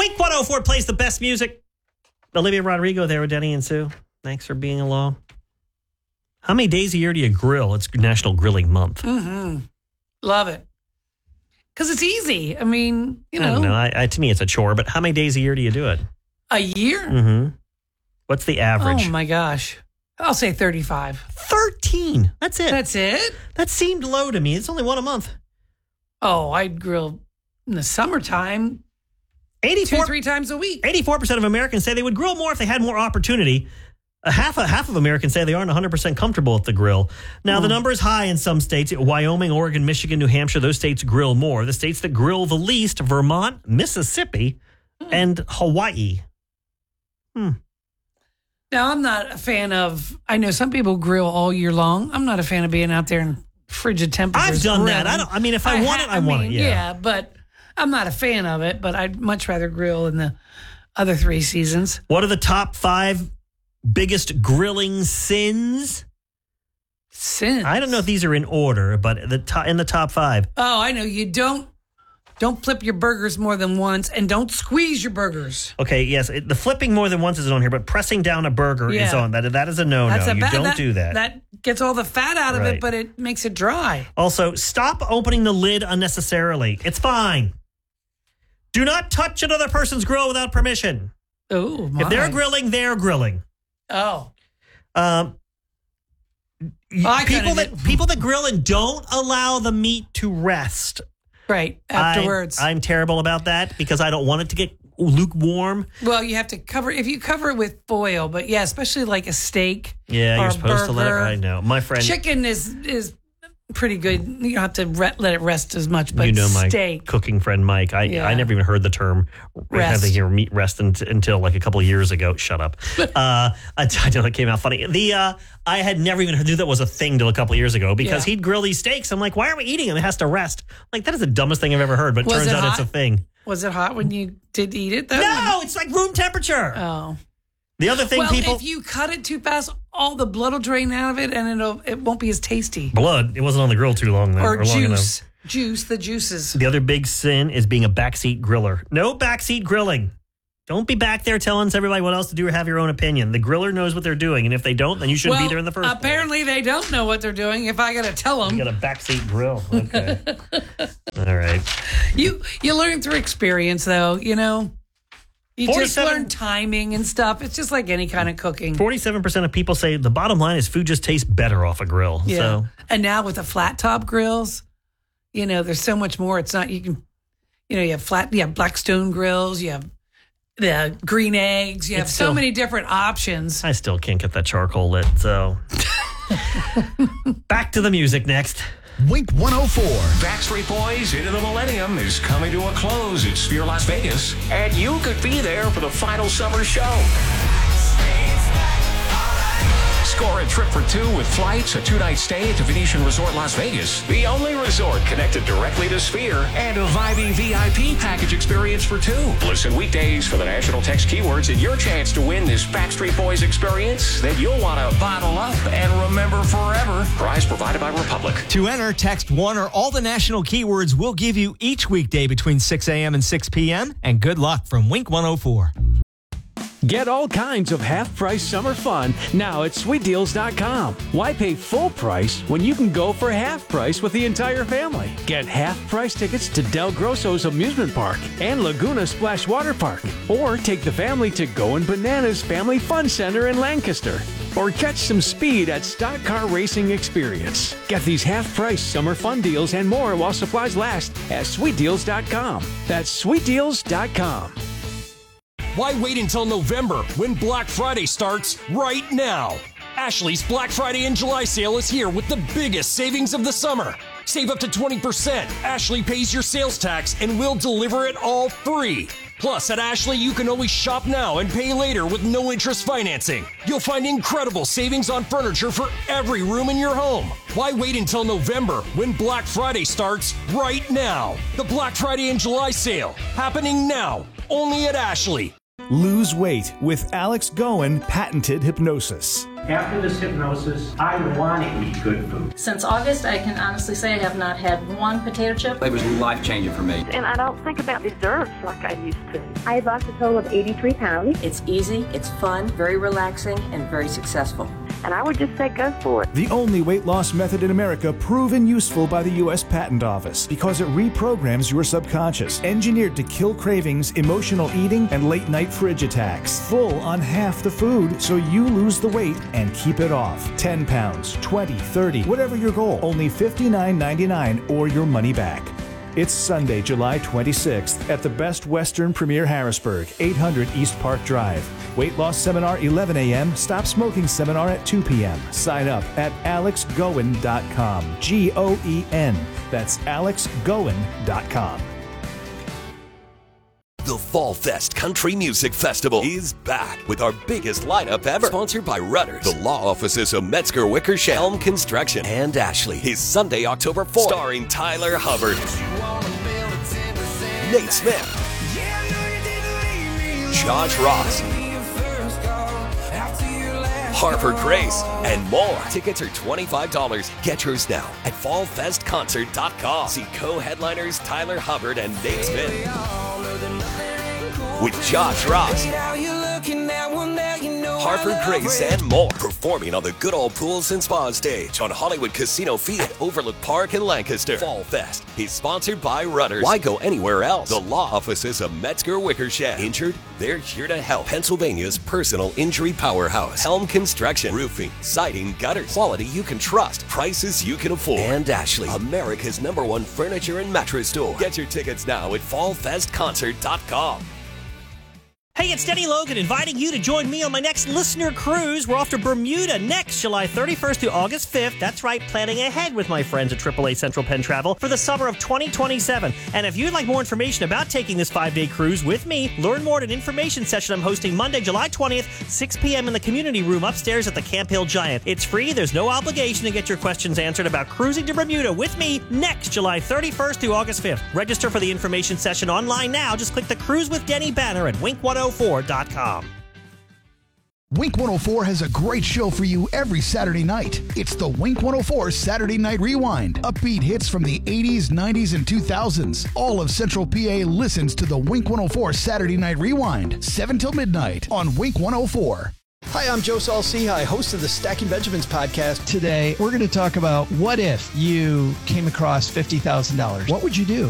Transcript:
Wink 104 plays the best music. Olivia Rodrigo there with Denny and Sue. Thanks for being along. How many days a year do you grill? It's National Grilling Month. Mm-hmm. Love it. Because it's easy. I mean, you know. I don't know. To me, it's a chore, but how many days a year do you do it? A year? Mm-hmm. What's the average? Oh, my gosh. I'll say 35. 13. That's it. That's it? That seemed low to me. It's only one a month. Oh, I'd grill in the summertime 2-3 times a week. 84% of Americans say they would grill more if they had more opportunity. Half of Americans say they aren't 100% comfortable at the grill. Now, the number is high in some states. Wyoming, Oregon, Michigan, New Hampshire, those states grill more. The states that grill the least, Vermont, Mississippi, and Hawaii. Now, I'm not a fan of, I know some people grill all year long. I'm not a fan of being out there in frigid temperatures. I've done grilling. that. If I want it, I want it. Yeah, but I'm not a fan of it, but I'd much rather grill in the other 3 seasons. What are the top 5 biggest grilling sins? Sins? I don't know if these are in order, but in the top 5. Oh, I know. You don't flip your burgers more than once, and don't squeeze your burgers. Okay, yes. The flipping more than once is on here, but pressing down a burger is on. That is a no-no. You don't do that. That gets all the fat out of it, but it makes it dry. Also, stop opening the lid unnecessarily. It's fine. Do not touch another person's grill without permission. Oh, my. If they're grilling, they're grilling. Oh. People that grill and don't allow the meat to rest. Right, afterwards. I'm terrible about that because I don't want it to get lukewarm. Well, you have to if you cover it with foil, but yeah, especially like a steak. Yeah, or you're supposed to let it. I know. My friend. Chicken is pretty good. You don't have to let it rest as much, but my steak. cooking friend Mike. I never even heard the term rest. Meat rest until like a couple of years ago. Shut up. I know it came out funny. I had never even knew that was a thing till a couple of years ago because he'd grill these steaks. I'm like, why are we eating them? It has to rest. Like, that is the dumbest thing I've ever heard, but it turns out it's a thing. Was it hot when you did eat it though? No, it's like room temperature. Oh. The other thing if you cut it too fast, all the blood will drain out of it, and it won't be as tasty. Blood? It wasn't on the grill too long, though. Or juice. Long the juices. The other big sin is being a backseat griller. No backseat grilling. Don't be back there telling everybody what else to do or have your own opinion. The griller knows what they're doing, and if they don't, then you shouldn't be there in the first place. Apparently they don't know what they're doing if I got to tell them. You got a backseat grill. Okay. All right. You learn through experience, though, you know. You just learn timing and stuff. It's just like any kind of cooking. 47% of people say the bottom line is food just tastes better off a grill. Yeah. So. And now with the flat top grills, you know, there's so much more. It's not, you have Blackstone grills, you have the green eggs, you have so many different options. I still can't get that charcoal lit, so. Back to the music next. Wink 104. Backstreet Boys Into the Millennium is coming to a close at Sphere Las Vegas, and you could be there for the final summer show. Score a trip for 2 with flights, a 2-night stay at the Venetian Resort Las Vegas, the only resort connected directly to Sphere, and a vibing VIP package experience for 2. Listen weekdays for the national text keywords and your chance to win this Backstreet Boys experience that you'll want to bottle up and remember forever. Prize provided by Republic. To enter, text 1 or all the national keywords we'll give you each weekday between 6 a.m. and 6 p.m. And good luck from Wink 104. Get all kinds of half-price summer fun now at SweetDeals.com. Why pay full price when you can go for half price with the entire family? Get half-price tickets to Del Grosso's Amusement Park and Laguna Splash Water Park. Or take the family to Goin' Bananas Family Fun Center in Lancaster. Or catch some speed at Stock Car Racing Experience. Get these half-price summer fun deals and more while supplies last at SweetDeals.com. That's SweetDeals.com. Why wait until November when Black Friday starts right now? Ashley's Black Friday and July sale is here with the biggest savings of the summer. Save up to 20%. Ashley pays your sales tax and we'll deliver it all free. Plus, at Ashley, you can always shop now and pay later with no interest financing. You'll find incredible savings on furniture for every room in your home. Why wait until November when Black Friday starts right now? The Black Friday and July sale happening now, only at Ashley. Lose weight with Alex Goen patented hypnosis. After this hypnosis, I want to eat good food. Since August, I can honestly say I have not had one potato chip. It was life-changing for me. And I don't think about desserts like I used to. I lost a total of 83 pounds. It's easy, it's fun, very relaxing, and very successful. And I would just say go for it. The only weight loss method in America proven useful by the U.S. Patent Office because it reprograms your subconscious. Engineered to kill cravings, emotional eating, and late-night fridge attacks. Full on half the food so you lose the weight and keep it off. 10 pounds, 20, 30, whatever your goal. Only $59.99 or your money back. It's Sunday, July 26th at the Best Western Premier Harrisburg, 800 East Park Drive. Weight loss seminar 11 a.m., stop smoking seminar at 2 p.m. Sign up at alexgoen.com. G-O-E-N. That's alexgoen.com. The Fall Fest Country Music Festival is back with our biggest lineup ever. Sponsored by Rudders, the law offices of Metzger Wickersham, Helm Construction, and Ashley. Is Sunday, October 4th. Starring Tyler Hubbard, Nate Smith, Josh Ross, Harper Grace, and more. Tickets are $25. Get yours now at fallfestconcert.com. See co-headliners Tyler Hubbard and Nate Smith with Josh Ross, Harper Grace, and more. Performing on the Good Old Pools and Spa stage on Hollywood Casino Field at Overlook Park in Lancaster. Fall Fest is sponsored by Rudders. Why go anywhere else? The law offices of Metzger Wickersham. Injured? They're here to help. Pennsylvania's personal injury powerhouse. Helm Construction. Roofing, siding, gutters. Quality you can trust. Prices you can afford. And Ashley, America's #1 furniture and mattress store. Get your tickets now at fallfestconcert.com. Hey, it's Denny Logan inviting you to join me on my next listener cruise. We're off to Bermuda next July 31st to August 5th. That's right, planning ahead with my friends at AAA Central Penn Travel for the summer of 2027. And if you'd like more information about taking this 5-day cruise with me, learn more at an information session I'm hosting Monday, July 20th, 6 p.m. in the community room upstairs at the Camp Hill Giant. It's free. There's no obligation to get your questions answered about cruising to Bermuda with me next July 31st to August 5th. Register for the information session online now. Just click the Cruise with Denny banner at Wink104.com. Wink 104 has a great show for you every Saturday night. It's the Wink 104 Saturday Night Rewind. Upbeat hits from the 80s, 90s, and 2000s. All of Central PA listens to the Wink 104 Saturday Night Rewind, 7 till midnight on Wink 104. Hi, I'm Joe Saul-Sehy, host of the Stacking Benjamins podcast. Today, we're going to talk about what if you came across $50,000. What would you do?